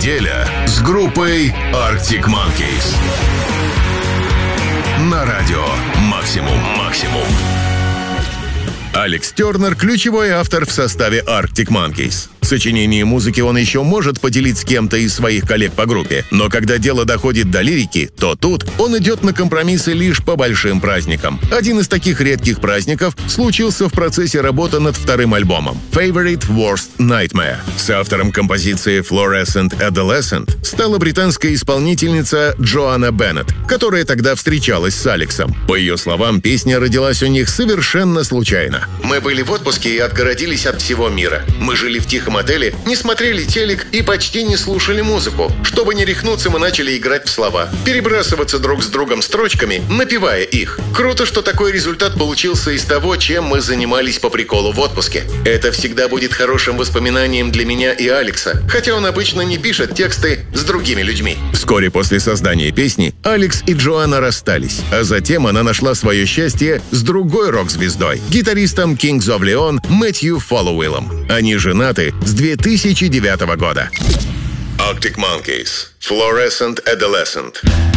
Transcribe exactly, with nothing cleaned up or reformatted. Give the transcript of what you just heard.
Неделя с группой Arctic Monkeys. На радио «Максимум, максимум». Алекс Тернер – ключевой автор в составе Arctic Monkeys. Сочинение музыки он еще может поделить с кем-то из своих коллег по группе, но когда дело доходит до лирики, то тут он идет на компромиссы лишь по большим праздникам. Один из таких редких праздников случился в процессе работы над вторым альбомом «Favorite Worst Nightmare». Соавтором композиции «Fluorescent Adolescent» стала британская исполнительница Джоанна Беннет, которая тогда встречалась с Алексом. По ее словам, песня родилась у них совершенно случайно. «Мы были в отпуске и отгородились от всего мира. Мы жили в тихом отеле, не смотрели телек и почти не слушали музыку. Чтобы не рехнуться, мы начали играть в слова, перебрасываться друг с другом строчками, напевая их. Круто, что такой результат получился из того, чем мы занимались по приколу в отпуске. Это всегда будет хорошим воспоминанием для меня и Алекса, хотя он обычно не пишет тексты с другими людьми». Вскоре после создания песни Алекс и Джоанна расстались, а затем она нашла свое счастье с другой рок-звездой, гитаристом Kings of Leon Мэтью Фоллоуиллом. Они женаты с две тысячи девятого года. Arctic Monkeys. Fluorescent Adolescent.